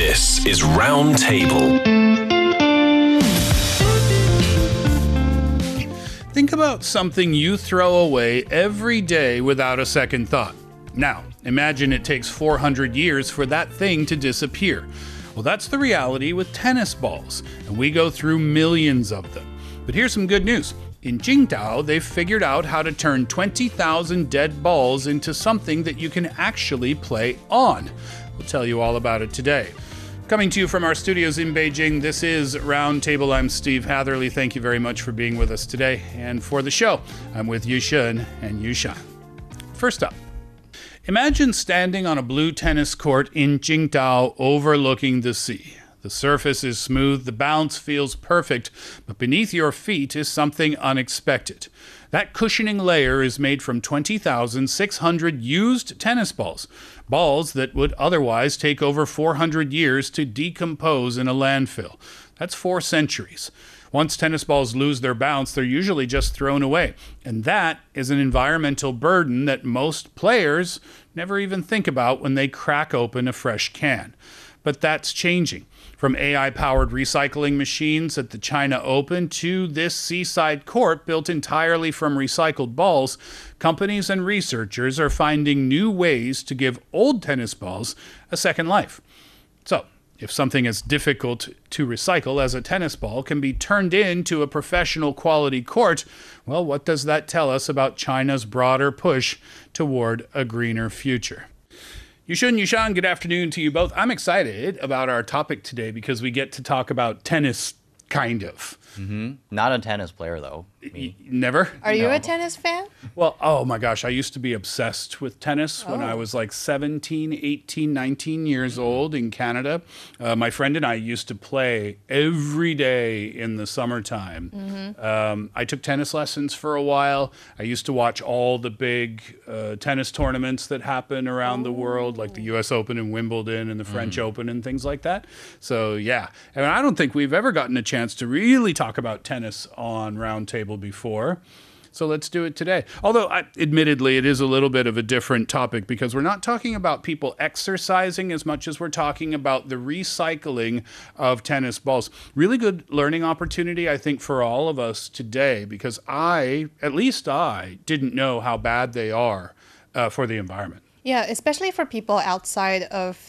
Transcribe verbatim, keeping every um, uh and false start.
This is Roundtable. Think about something you throw away every day without a second thought. Now, imagine it takes four hundred years for that thing to disappear. Well, that's the reality with tennis balls, and we go through millions of them. But here's some good news. In Qingdao, they've figured out how to turn twenty thousand dead balls into something that you can actually play on. We'll tell you all about it today. Coming to you from our studios in Beijing, this is Roundtable. I'm Steve Hatherley. Thank you very much for being with us today. And for the show, I'm with Yusheng and Yushan. First up, imagine standing on a blue tennis court in Qingdao overlooking the sea. The surface is smooth, the bounce feels perfect, but beneath your feet is something unexpected. That cushioning layer is made from twenty thousand six hundred used tennis balls, balls that would otherwise take over four hundred years to decompose in a landfill. That's four centuries. Once tennis balls lose their bounce, they're usually just thrown away. And that is an environmental burden that most players never even think about when they crack open a fresh can. But that's changing. From A I-powered recycling machines at the China Open to this seaside court built entirely from recycled balls, companies and researchers are finding new ways to give old tennis balls a second life. So, if something as difficult to recycle as a tennis ball can be turned into a professional quality court, well, what does that tell us about China's broader push toward a greener future? Yusheng, Yushan, good afternoon to you both. I'm excited about our topic today because we get to talk about tennis, kind of. Mm-hmm. Not a tennis player, though. Me. Never? Are you no. a tennis fan? Well, oh my gosh, I used to be obsessed with tennis oh. when I was like seventeen, eighteen, nineteen years old in Canada. Uh, my friend and I used to play every day in the summertime. Mm-hmm. Um, I took tennis lessons for a while. I used to watch all the big uh, tennis tournaments that happen around oh. the world, like the U S Open and Wimbledon and the French mm. Open and things like that. So yeah, and I don't think we've ever gotten a chance to really talk about tennis on Roundtable before. So let's do it today. Although, I, admittedly, it is a little bit of a different topic because we're not talking about people exercising as much as we're talking about the recycling of tennis balls. Really good learning opportunity, I think, for all of us today because I, at least I, didn't know how bad they are uh, for the environment. Yeah, especially for people outside of